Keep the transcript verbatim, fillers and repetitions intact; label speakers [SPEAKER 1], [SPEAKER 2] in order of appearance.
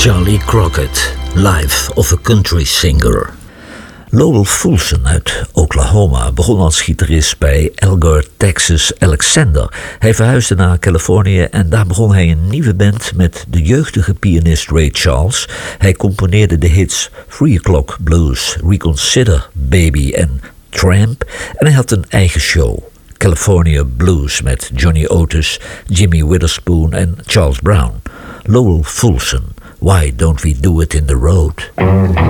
[SPEAKER 1] Charlie Crockett, Life of a Country Singer. Lowell Fulson uit Oklahoma begon als gitarist bij Alger, Texas Alexander. Hij verhuisde naar Californië en daar begon hij een nieuwe band met de jeugdige pianist Ray Charles. Hij componeerde de hits Three O'Clock Blues, Reconsider Baby en Tramp. En hij had een eigen show, California Blues, met Johnny Otis, Jimmy Witherspoon en Charles Brown. Lowell Fulson, Why Don't We Do It in the Road?